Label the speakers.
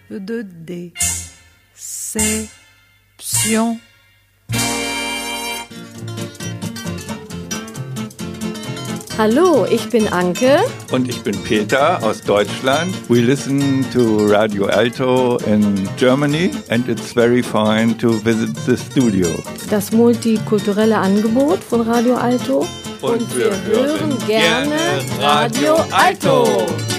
Speaker 1: de déception.
Speaker 2: Hallo, ich bin Anke.
Speaker 3: Und ich bin Peter aus Deutschland. We listen to Radio Alto in Germany and it's very fine to visit the studio.
Speaker 2: Das multikulturelle Angebot von Radio Alto.
Speaker 3: Und wir hören gerne Radio Alto.